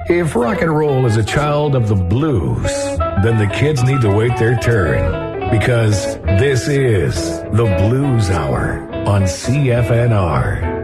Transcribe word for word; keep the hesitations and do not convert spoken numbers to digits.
If rock and roll is a child of the blues, then the kids need to wait their turn, because this is the Blues Hour on C F N R.